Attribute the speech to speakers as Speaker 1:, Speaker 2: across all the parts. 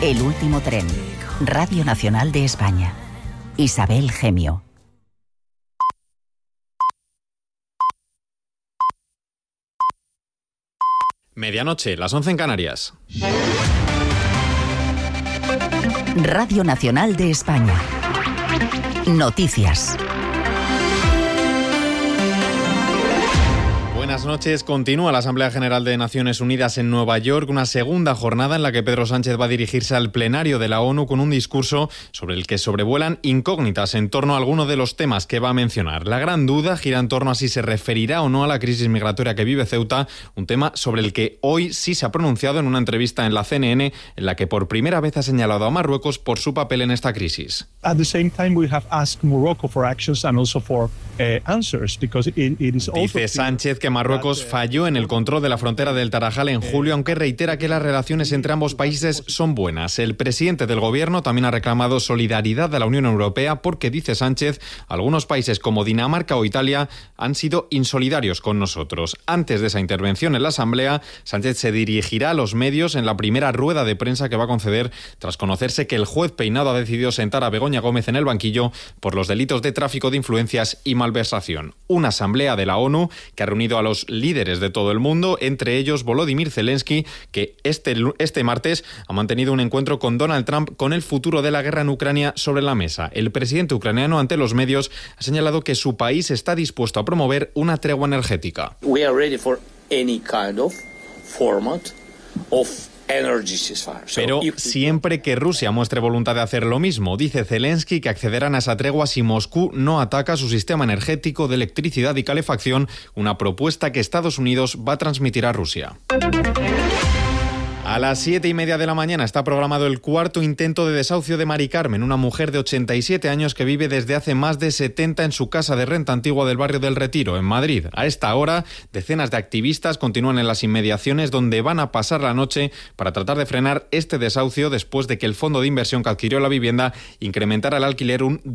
Speaker 1: El último tren. Radio Nacional de España. Isabel Gemio.
Speaker 2: Medianoche, las 11 en Canarias.
Speaker 1: Radio Nacional de España. Noticias.
Speaker 2: Buenas noches. Continúa la Asamblea General de Naciones Unidas en Nueva York, una segunda jornada en la que Pedro Sánchez va a dirigirse al plenario de la ONU con un discurso sobre el que sobrevuelan incógnitas en torno a alguno de los temas que va a mencionar. La gran duda gira en torno a si se referirá o no a la crisis migratoria que vive Ceuta, un tema sobre el que hoy sí se ha pronunciado en una entrevista en la CNN, en la que por primera vez ha señalado a Marruecos por su papel en esta crisis.
Speaker 3: At the same time, we have asked Morocco for actions and also for answers, because it is also.
Speaker 2: Dice Sánchez que Marruecos falló en el control de la frontera del Tarajal en julio, aunque reitera que las relaciones entre ambos países son buenas. El presidente del gobierno también ha reclamado solidaridad de la Unión Europea porque, dice Sánchez, algunos países como Dinamarca o Italia han sido insolidarios con nosotros. Antes de esa intervención en la Asamblea, Sánchez se dirigirá a los medios en la primera rueda de prensa que va a conceder tras conocerse que el juez Peinado ha decidido sentar a Begoña Gómez en el banquillo por los delitos de tráfico de influencias y malversación. Una asamblea de la ONU que ha reunido a los líderes de todo el mundo, entre ellos Volodymyr Zelensky, que este martes ha mantenido un encuentro con Donald Trump con el futuro de la guerra en Ucrania sobre la mesa. El presidente ucraniano, ante los medios, ha señalado que su país está dispuesto a promover una tregua energética.
Speaker 4: We are ready for any kind of format of
Speaker 2: Pero siempre que Rusia muestre voluntad de hacer lo mismo, dice Zelensky que accederán a esa tregua si Moscú no ataca su sistema energético de electricidad y calefacción, una propuesta que Estados Unidos va a transmitir a Rusia. A las 7:30 de la mañana está programado el cuarto intento de desahucio de Mari Carmen, una mujer de 87 años que vive desde hace más de 70 en su casa de renta antigua del barrio del Retiro, en Madrid. A esta hora, decenas de activistas continúan en las inmediaciones donde van a pasar la noche para tratar de frenar este desahucio después de que el fondo de inversión que adquirió la vivienda incrementara el alquiler un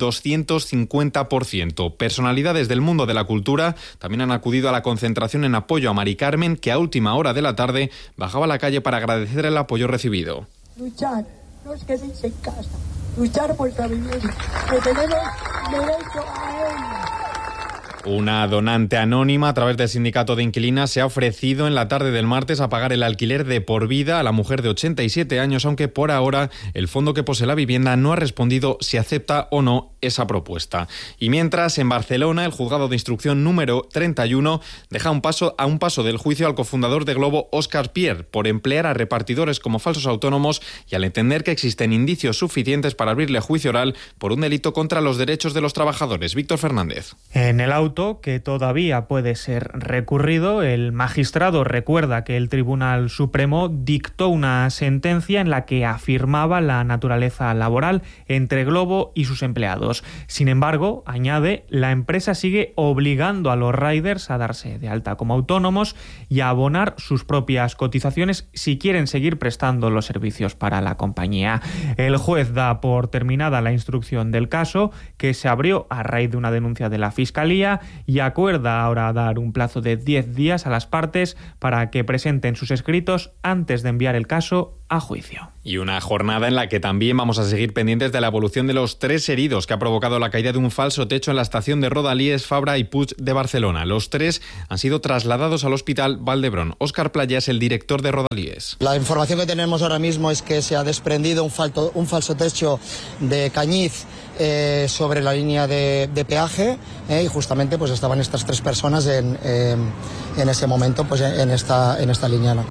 Speaker 2: 250%. Personalidades del mundo de la cultura también han acudido a la concentración en apoyo a Mari Carmen, que a última hora de la tarde bajaba a la calle para agradecer el apoyo recibido.
Speaker 5: Luchar, no os quedéis en casa, luchar por la vivienda, que tenemos derecho a ella.
Speaker 2: Una donante anónima a través del sindicato de inquilinas se ha ofrecido en la tarde del martes a pagar el alquiler de por vida a la mujer de 87 años, aunque por ahora el fondo que posee la vivienda no ha respondido si acepta o no esa propuesta. Y mientras, en Barcelona, el juzgado de instrucción número 31 deja a un paso del juicio al cofundador de Globo, Óscar Pierre, por emplear a repartidores como falsos autónomos y al entender que existen indicios suficientes para abrirle juicio oral por un delito contra los derechos de los trabajadores. Víctor Fernández.
Speaker 6: En el auto, que todavía puede ser recurrido, el magistrado recuerda que el Tribunal Supremo dictó una sentencia en la que afirmaba la naturaleza laboral entre Globo y sus empleados. Sin embargo, añade, la empresa sigue obligando a los riders a darse de alta como autónomos y a abonar sus propias cotizaciones si quieren seguir prestando los servicios para la compañía. El juez da por terminada la instrucción del caso, que se abrió a raíz de una denuncia de la Fiscalía, y acuerda ahora dar un plazo de 10 días a las partes para que presenten sus escritos antes de enviar el caso a juicio.
Speaker 2: Y una jornada en la que también vamos a seguir pendientes de la evolución de los 3 heridos que ha provocado la caída de un falso techo en la estación de Rodalies, Fabra y Puig de Barcelona. Los 3 han sido trasladados al Hospital Vall d'Hebron. Óscar Playa es el director de Rodalies.
Speaker 7: La información que tenemos ahora mismo es que se ha desprendido un falso techo de cañiz sobre la línea de peaje, y justamente pues estaban estas 3 personas en ese momento pues en esta línea, ¿no?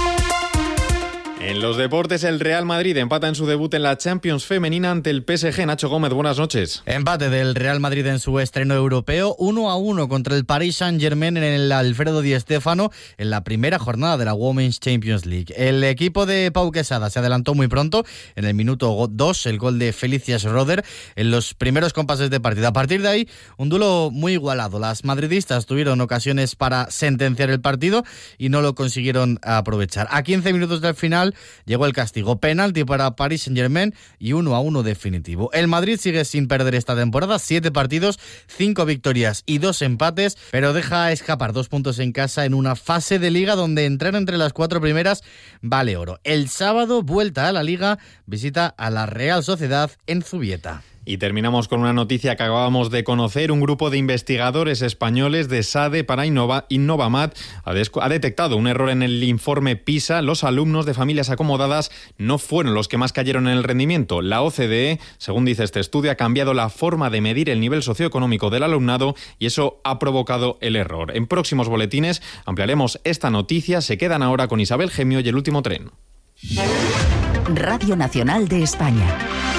Speaker 2: En los deportes, el Real Madrid empata en su debut en la Champions femenina ante el PSG. Nacho Gómez, buenas noches.
Speaker 8: Empate del Real Madrid en su estreno europeo, 1-1 contra el Paris Saint-Germain en el Alfredo Di Stéfano en la primera jornada de la Women's Champions League. El equipo de Pau Quesada se adelantó muy pronto, en el minuto 2, el gol de Felicia Schroeder en los primeros compases de partido. A partir de ahí, un duelo muy igualado. Las madridistas tuvieron ocasiones para sentenciar el partido y no lo consiguieron aprovechar. A 15 minutos del final, llegó el castigo, penalti para Paris Saint-Germain y 1-1 definitivo. El Madrid sigue sin perder esta temporada, 7 partidos, 5 victorias y 2 empates, pero deja escapar 2 puntos en casa en una fase de Liga donde entrar entre las 4 primeras vale oro. El sábado, vuelta a la Liga, visita a la Real Sociedad en Zubieta.
Speaker 2: Y terminamos con una noticia que acabamos de conocer. Un grupo de investigadores españoles de SADE para Innovamat ha detectado un error en el informe PISA. Los alumnos de familias acomodadas no fueron los que más cayeron en el rendimiento. La OCDE, según dice este estudio, ha cambiado la forma de medir el nivel socioeconómico del alumnado y eso ha provocado el error. En próximos boletines ampliaremos esta noticia. Se quedan ahora con Isabel Gemio y El Último Tren.
Speaker 1: Radio Nacional de España.